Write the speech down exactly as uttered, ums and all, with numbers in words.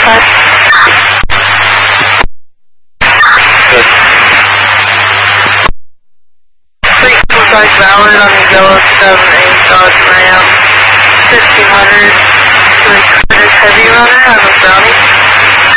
five. Good. three four five valid on the yellow seven eight Dodge Ram. fifteen hundred. Three Curtis Heavy Runner on the Brownie.